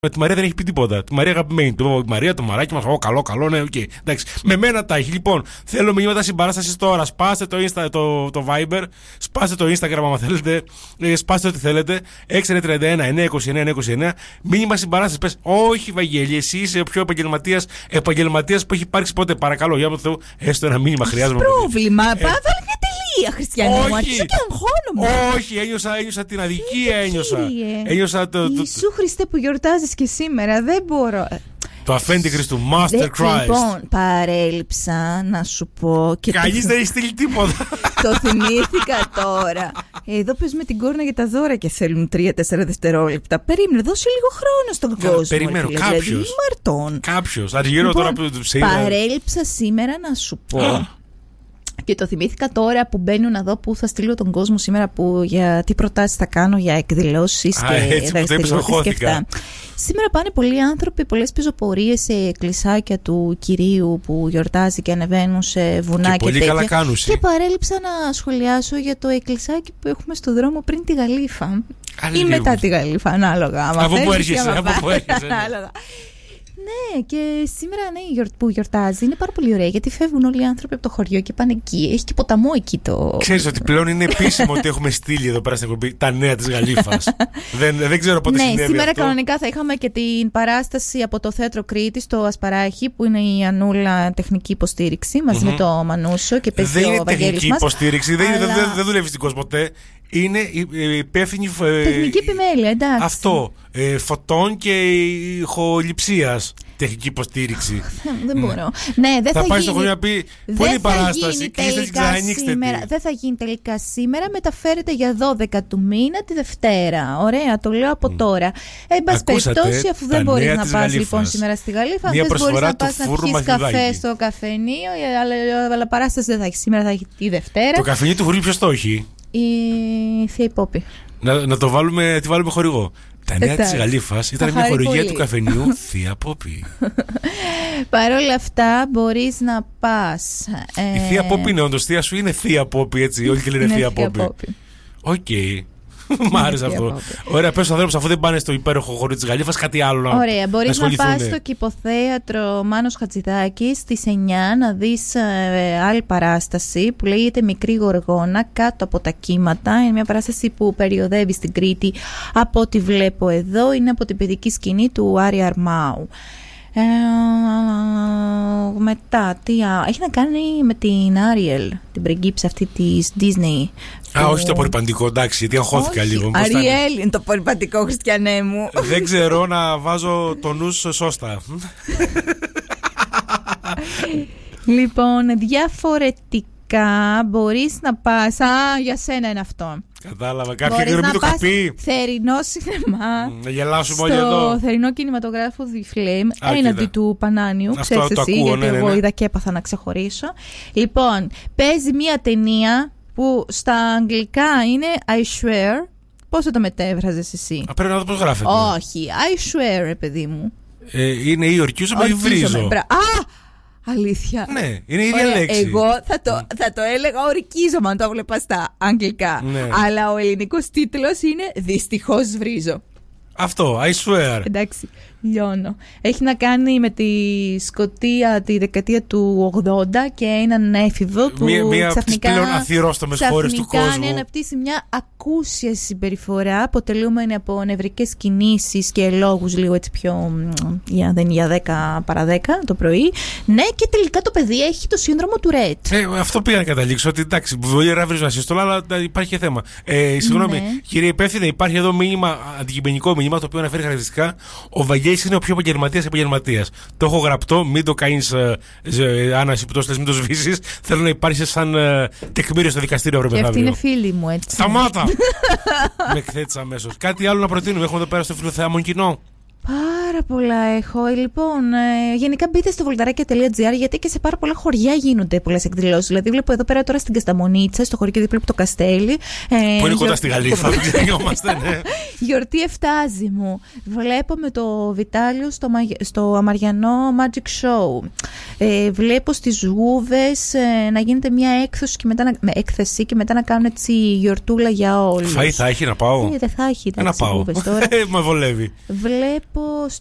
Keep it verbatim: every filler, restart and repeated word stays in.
Με τη Μαρία δεν έχει πει τίποτα. Τη Μαρία αγαπημένη. Το Μαρία, το μαράκι μας. Ω, καλό, καλό, ναι, οκ. Okay. Εντάξει. Με μένα τα έχει. Λοιπόν, θέλω μηνύματα συμπαράστασης τώρα. Σπάστε το, Insta, το, το Viber. Σπάστε το Instagram, άμα θέλετε. Σπάστε ό,τι θέλετε. έξι εννιά τρία ένα εννιά είκοσι εννιά είκοσι εννιά. Μήνυμα συμπαράστασης. Πες, όχι, Βαγγέλη, εσύ είσαι ο πιο επαγγελματίας επαγγελματίας που έχει υπάρξει ποτέ. Παρακαλώ, για να το έστω ένα μήνυμα χρειάζομαι. Πρόβλημα. Ε, Πάμε μια τελεία, Χριστιανέ μου. Αρχίζω και αγχώνομαι. Όχι, ένιωσα, ένιωσα την αδικία. Ένιωσα. ένιωσα το, το, Ιησού Χριστέ που γιορτάζεις και σήμερα. Δεν μπορώ. Το αφέντη Χριστού, Master Christ. Λοιπόν, παρέλειψα να σου πω. Κανείς δεν έχει στείλει τίποτα. Το θυμήθηκα τώρα. Εδώ πες με την κόρνα για τα δώρα και θέλουν τρία τέσσερα δευτερόλεπτα. Περίμενε, δώσε λίγο χρόνο στον κόσμο. Περιμένω, κάποιος. Κάποιος. Αργύρω τώρα που του είδα. Παρέλειψα σήμερα να σου πω. Και το θυμήθηκα τώρα που μπαίνω να δω πού θα στείλω τον κόσμο σήμερα, που, για τι προτάσεις θα κάνω για εκδηλώσεις και δραστηριότητες και αυτά. Σήμερα πάνε πολλοί άνθρωποι, πολλές πεζοπορίες σε εκκλησάκια του Κυρίου που γιορτάζει και ανεβαίνουν σε βουνά και, και τέτοια. Καλά και παρέλειψα να σχολιάσω για το εκκλησάκι που έχουμε στο δρόμο πριν τη Γαλήφα. Ή μετά τη Γαλήφα, ανάλογα. Από πού έρχεσαι, ανάλογα. Ναι, και σήμερα ναι, που γιορτάζει είναι πάρα πολύ ωραία, γιατί φεύγουν όλοι οι άνθρωποι από το χωριό και πάνε εκεί. Έχει και ποταμό εκεί το. Ξέρεις ότι πλέον είναι επίσημο ότι έχουμε στείλει εδώ πέρα στην εκπομπή τα νέα της Γαλήφας. δεν, δεν ξέρω πότε ναι, συνέβη σήμερα αυτό. Κανονικά θα είχαμε και την παράσταση από το Θέατρο Κρήτης στο Ασπαράχη, που είναι η Ανούλα τεχνική υποστήριξη μαζί mm-hmm. με το Μανούσο και παίζει δεν ο είναι Βαγγέλης τεχνική μας, υποστήριξη, αλλά... δεν, δεν, δεν δουλεύει στην Κοσμοτέ. Είναι υπεύθυνη. Τεχνική επιμέλεια, εντάξει. Αυτό. Ε, φωτών και ηχοληψίας. Τεχνική υποστήριξη. Δεν μπορώ. Ναι, δεν θα, θα πάει γίνει... στο χωριό να πει πολύ παράσταση και είστε ξανανοίξτε. Δεν θα γίνει τελικά σήμερα. Μεταφέρεται για δώδεκα του μήνα τη Δευτέρα. Ωραία, το λέω από τώρα. Εν πάση περιπτώσει, αφού δεν μπορεί να πα λοιπόν σήμερα στη Γαλήφα, αν δεν μπορεί να πα να πιει καφέ στο καφενείο, αλλά, αλλά παράσταση δεν θα έχει. Σήμερα θα έχει τη Δευτέρα. Το καφενείο του Βουλίου ποιο το έχει? Η Θεία Πόπη. Να, να το βάλουμε, τη βάλουμε χορηγό. Τα νέα της Γαλήφας ήταν μια χορηγία του καφενείου Θεία Πόπη. Παρ' όλα αυτά μπορείς να πας. Η ε... Θεία Πόπη είναι όντως θεία σου, είναι Θεία Πόπη, έτσι? Όλοι και λένε Θεία Πόπη. Οκ. Μ' άρεσε αυτό. Ωραία, πες στους ανθρώπους, αφού δεν πάνε στο υπέροχο χώρο της Γαλήφας, κάτι άλλο να. Ωραία, μπορείς να, να πας στο Κηποθέατρο Μάνος Χατζηδάκης στις εννιά να δεις ε, άλλη παράσταση που λέγεται Μικρή Γοργόνα, κάτω από τα κύματα. Είναι μια παράσταση που περιοδεύει στην Κρήτη, από ό,τι βλέπω εδώ. Είναι από την παιδική σκηνή του Άρη Αρμάου. Ε, μετά, τι α, έχει να κάνει με την Άριελ, την πριγκίψα αυτή της Disney. Α, που... όχι το απορριπαντικό, εντάξει, γιατί αγχώθηκα λίγο. Αριέλ είναι το απορριπαντικό, Χριστιανέ μου. Δεν ξέρω να βάζω το νου σώστα. Λοιπόν, διαφορετικά μπορείς να πας. Α, για σένα είναι αυτό. Κατάλαβα, κάποια καιρό μην το είχα πει. Θερινό σινεμά. Να γελάσουμε όλοι εδώ. Στο θερινό κινηματογράφο The Flame, έναντι του Πανάνιου. Ξέρεις εσύ, ακούω, γιατί ναι, ναι, ναι. εγώ είδα και έπαθα να ξεχωρίσω. Λοιπόν, παίζει μια ταινία που στα αγγλικά είναι I swear. Πώς θα το μετέφραζες εσύ? Α, πρέπει να δω πώς γράφεται. Όχι, I swear, ρε παιδί μου. Ε, είναι ή ορκίζομαι ή βρίζω. Α! Αλήθεια. Ναι, είναι η ίδια λέξη. Εγώ θα το, θα το έλεγα ορκίζομαι αν το βλέπα στα αγγλικά. Ναι. Αλλά ο ελληνικός τίτλος είναι Δυστυχώς βρίζω. Αυτό, I swear. Εντάξει, λιώνω. Έχει να κάνει με τη Σκωτία τη δεκαετία του ογδόντα και έναν έφηβο που μία, μία ξαφνικά, πλέον αθυρόστομες χώρες του κόσμου. Ξαφνικά αναπτύσσει μια ακούσια συμπεριφορά αποτελούμενη από νευρικές κινήσεις και λόγους λίγο έτσι πιο για, δεν είναι για δέκα παρά δέκα το πρωί. Ναι, και τελικά το παιδί έχει το σύνδρομο του Ρετ. Ε, αυτό πήγα να καταλήξω, ότι εντάξει, μπορεί να βρει σύστολα, αλλά υπάρχει και θέμα. Ε, συγγνώμη, ναι. Κύριε υπεύθυνε, υπάρχει εδώ μήνυμα, αντικειμενικό μήνυμα, το οποίο αναφέρει χαρακτηριστικά. Ο Βαγγέλης είναι ο πιο επαγγελματίας επαγγελματίας. Το έχω γραπτό, μην το κάνεις ε, άναση που το στέλνεις, μην το σβήσεις. Θέλω να υπάρχει σαν ε, τεκμήριο στο δικαστήριο αύριο μεθαύριο. Και αυτή είναι φίλη μου, έτσι. Σταμάτα! Με εκθέτεις αμέσως. Κάτι άλλο να προτείνουμε, έχουμε εδώ πέρα στο Φιλοθεάμον κοινό. Πάρα Πάρα πολλά έχω. Λοιπόν, ε, γενικά μπείτε στο βολταράκια τελεία τζι άρ, γιατί και σε πάρα πολλά χωριά γίνονται πολλές εκδηλώσεις. Δηλαδή, βλέπω εδώ πέρα τώρα στην Κασταμονίτσα, στο χωριό και δίπλα από το Καστέλι. Ε, που είναι κοντά στη Γαλλία, δεν ξεχνιόμαστε, ναι. Γιορτή εφτάζει μου. Βλέπω με το Βιτάλιο στο, στο Αμαριανό Magic Show. Ε, βλέπω στις Γούβες ε, να γίνεται μια έκθεση και, μετά να, με έκθεση και μετά να κάνουν έτσι γιορτούλα για όλους. Φαΐ θα έχει να πάω. Ε, δεν θα έχει. Να πάω. Τώρα. Με βολεύει. Βλέπω